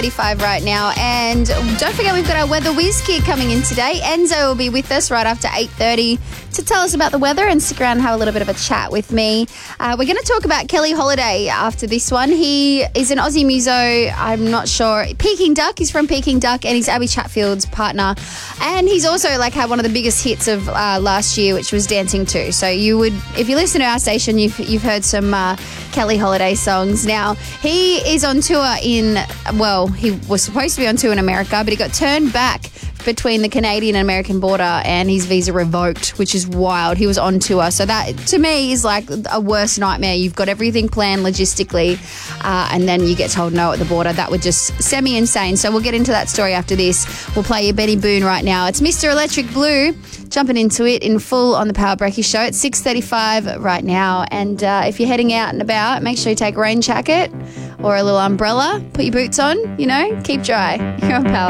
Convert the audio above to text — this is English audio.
35 right now, and don't forget we've got our weather whiz kid coming in today. Enzo will be with us right after 8:30 to tell us about the weather and stick around and have a little bit of a chat with me. We're going to talk about Kelly Holiday after this one. He is an Aussie muso, I'm not sure, Peking Duck, he's from Peking Duck, and he's Abby Chatfield's partner, and he's also had one of the biggest hits of last year, which was Dancing 2. So you would, if you listen to our station, you've heard some Kelly Holiday songs. Now, he is on tour he was supposed to be on tour in America, but he got turned back between the Canadian and American border and his visa revoked, which is wild. He was on tour. So that, to me, is like a worst nightmare. You've got everything planned logistically and then you get told no at the border. That would just semi-insane. So we'll get into that story after this. We'll play you Benny Boone right now. It's Mr. Electric Blue, jumping into it in full on the Power Breaky Show. It's 6:35 right now. And if you're heading out and about, make sure you take a rain jacket or a little umbrella. Put your boots on, keep dry. You're on Power.